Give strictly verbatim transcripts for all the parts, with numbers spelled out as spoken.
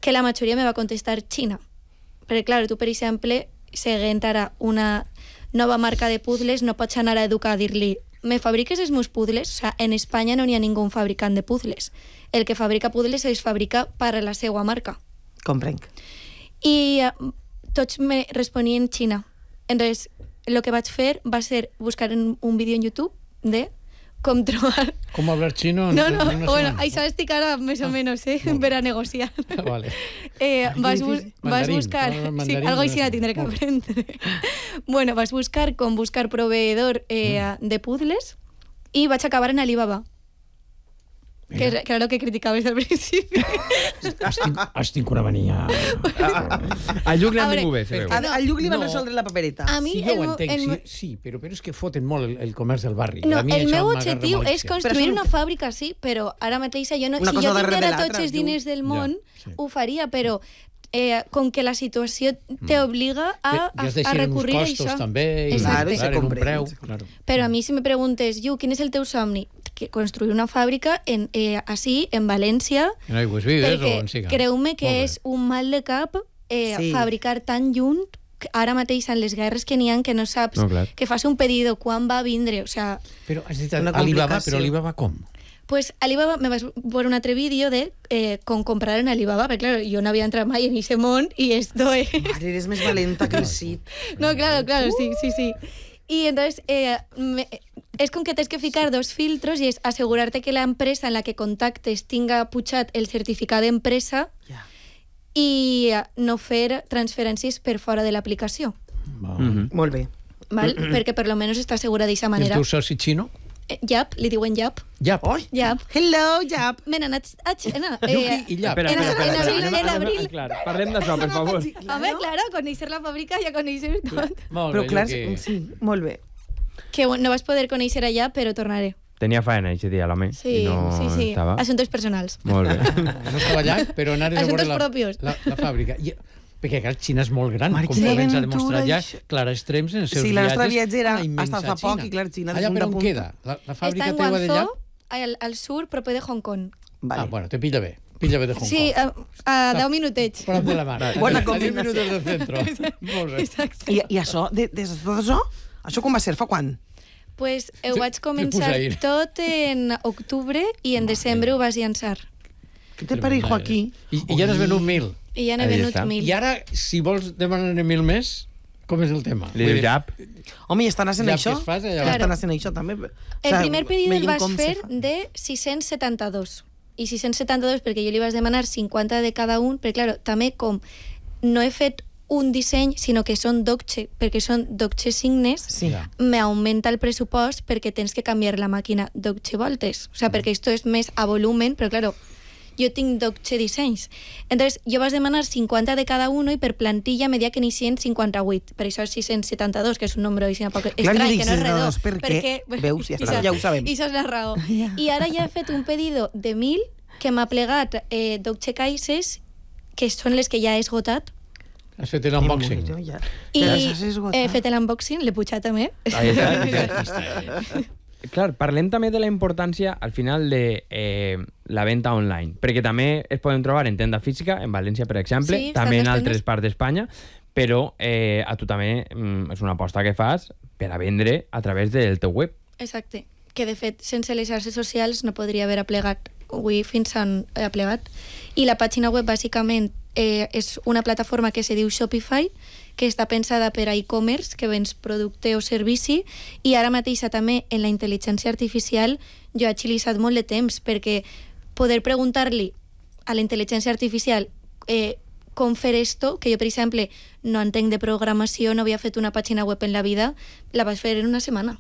que la majoria me va contestar Xina. Perquè, clar, tu, per exemple, seguint ara una nova marca de puzzles, no pots anar a educar a dir-li me fabriques els meus puzzles? O sea, en Espanya no n'hi ha ningú fabricant de puzzles. El que fabrica puzzles els fabrica per a la seva marca. Comprenc. I uh, tots me responien Xina. Entonces, el que vaig fer va ser buscar un, un vídeo en YouTube de com trobar... Com hablar xino? No, no, bueno, això estic ara més o menys, eh, per a negociar. Vale. Eh, vas, bus vas mandarín, buscar... no, Sí, algo així la tindré que aprendre. Bueno, vas buscar com buscar proveedor eh, de puzzles i vaig acabar en Alibaba. Que era, que era lo que criticaves al principi. Has tinc una mania... A Lluc li A han veure, vingut bé, se veu. A, a Lluc li van No. resoldre la papereta. A mi, Sí, jo el, ho meu- entenc, el, sí, sí, però, però és que foten molt el, el comerç del barri. no, A mi el això meu m'agarra objectiu molt, és sí. construir Però és una un- fàbrica, sí, però ara mateix jo no... Una si cosa jo darrere tinguera de tots l'altra, els Lluc. diners del món, Ja, sí. ho faria, però eh, com que la situació t'obliga a, I a, has a de ser uns recurrir a costos això. també, i Exacte. Claro, i se clar, en un comprèn, preu. se Claro. Però a mi si me preguntes, Lluc, quin és el teu somni? Que construir una fàbrica en, eh, així, en València, En Aigües Vives o perquè on siga. creu-me que Molt bé. és un mal de cap eh, Sí. fabricar tan lluny que ara mateix en les guerres que n'hi ha que no saps No, clar. que fas un pedido quan va vindre, o sea, Però has dit Una Alibaba, complicació. però Alibaba com? pues Alibaba me vas veure un altre vídeo de eh, com comprar en Alibaba, perquè claro, jo no havia entrat mai en ese món i esto es... Mare, eres més valenta que el Cid. No, claro, claro, sí, sí, sí. Y entonces eh, me, es com que tens que ficar dos filtros i és assegurar-te que la empresa en la que contactes tinga pujat el certificat d'empresa Ja. i eh, no fer transferències per fora de l'aplicació, Va. Mhm. Molt bé. val? Perquè per lo menos està segura d'aquesta I el manera. teu soci xino? Eh, Yap, li diuen Yap. Ja. Oi, Yap. hello, Jap. Men, anat a Xina. Yuki i Llap. Espera, En espera, abril, espera, en espera. abril, en abril. Clar, parlem d'això, per favor. Home, claro, conèixer la fàbrica ja coneixes tot. Molt Però bé, clar, Yuki. sí, molt bé. Que no vas poder conèixer allà, però tornaré. Tenia faena aquest dia, l'home. Sí, i no sí, sí. Estava... Asuntos personals. Molt bé. No estava allà, però anaves a veure Asuntos la, propios. la, la fàbrica. I, perquè clar, Xina és molt gran, Mare, com quina ens ha aventura, demostrat ja, això. Clara Extrems en els seus Sí, la nostra viatges. viatge era a la immensa hasta fa poc, Xina. i clar, Xina de Allà, punta però a on punta. queda? La, la Està fàbrica en teua d'allà? Guangzhou, al, al sur, proper de Hong Kong. Vale. Ah, bueno, te pilla bé. Pilla bé de Hong Sí, Kong. a, a deu minutets. Prop de la mar. Bona A diez combinació. minutos del centro. Molt bé. Exacte. I, i això, de, des de tot això, això com va ser? Fa quan? Pues ho Te- vaig te començar puse ahí. tot en octubre i en desembre ho vaig llançar. Què te pare, Joaquí? I, i ja n'has venut mil. I ja n'he Ahí venut està. mil. I ara, si vols demanar mil més, com és el tema? Li diu Jap. Home, i estan fent Ja, això? què es fas, allà? Ja Claro. estan fent això, també. O El sea, primer pedido el veient vas com fer se fa. de sis-cents setanta-dos. I sis-cents setanta-dos perquè jo li vaig demanar cinquanta de cada un, perquè, claro, també com no he fet un disseny, sinó que són docce, perquè són docce signes, Sí. Ja. m'augmenta el pressupost perquè tens que canviar la màquina docce voltes. O sea, perquè esto és més a volumen, però claro, jo tinc docce dissenys. Entonces, jo vas demanar cinquanta de cada uno i per plantilla me dia que n'hi cent cinquanta-vuit. Per això és sis-cents setanta-dos, que és un número així, poc Clar, estrany, jo dic que no és redó. setanta-dos, per què? Veus, ja està, Això- ja ho sabem. I això és la raó. Ja. I ara ja he fet un pedido de mil que m'ha plegat eh, docce caixes, que són les que ja he esgotat, Has fet l'unboxing. Ja. i Ja les has esgotat. he fet l'unboxing, l'he pujat també. Ahí està. Clar, parlem també de la importància al final de eh, la venda online, perquè també es poden trobar en tenda física, en València, per exemple, Sí, estan també en les altres tendes. parts d'Espanya, però eh, a tu també mm, és una aposta que fas per a vendre a través del teu web. Exacte. Que, de fet, sense les xarxes socials no podria haver aplegat. Avui fins on he aplegat. I la pàgina web, bàsicament, eh, és una plataforma que se diu Shopify, que està pensada per a e-commerce, que vens producte o servici, i ara mateixa també en la intel·ligència artificial jo he utilitzat molt de temps, perquè poder preguntar-li a la intel·ligència artificial eh, com fer esto, que jo, per exemple, no entenc de programació, no havia fet una pàgina web en la vida, la vaig fer en una setmana.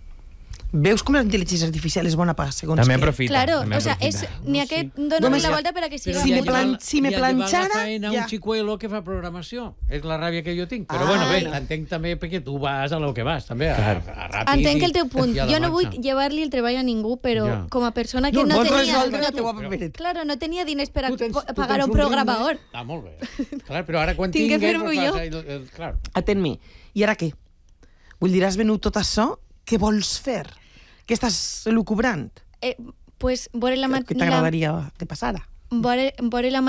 Veus com la intel·ligència artificial és bona per segons També què? aprofita. Claro, també o sea, aprofita. es, ni No, a que sí. donar Només la ja- volta per a que siga si me molt plan- bé. si me planxara, Li ha de feina ja. un xicuelo que fa programació. És la ràbia que jo tinc. Però Ah, bueno, bé, no. t'entenc també perquè tu vas a lo que vas, també, a, Clar. a, a ràpid. Entenc i- el teu punt. i a la Jo no vull marxa. llevar-li el treball a ningú, però Ja. com a persona que No, no, vols tenia... resoldre la no, teua però- papereta. Claro, no tenia diners per a Tu tens- po- tu pagar tens un ritme. programador. Ah, molt bé. Clar, però ara quan Tinc que tingues... fer-ho pues, jo. fas ahí el- el- Clar. Atén-me. I ara què? Vull dir, has venut tot això? Què vols fer? Què estàs elucubrant? Eh, pues, veure la... ma- Què la- t'agradaria que passara? veure- veure la